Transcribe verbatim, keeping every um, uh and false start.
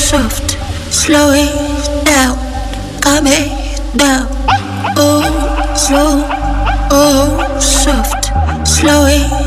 soft, slow it down, calm it down. Oh, slow, oh, soft, slow it